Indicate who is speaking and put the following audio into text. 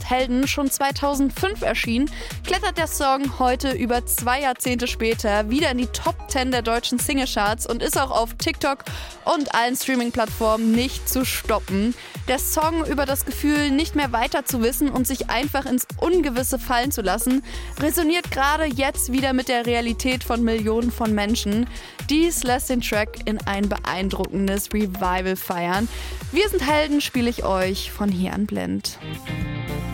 Speaker 1: sind Helden schon 2005 erschienen, klettert der Song heute über 2 Jahrzehnte später wieder in die Top 10 der deutschen Singlecharts und ist auch auf TikTok und allen Streaming-Plattformen nicht zu stoppen. Der Song über das Gefühl, nicht mehr weiter zu wissen und sich einfach ins Ungewisse fallen zu lassen, resoniert gerade jetzt wieder mit der Realität von Millionen von Menschen. Dies lässt den Track in ein beeindruckendes Revival feiern. Wir sind Helden, spiele ich euch von hier an blind.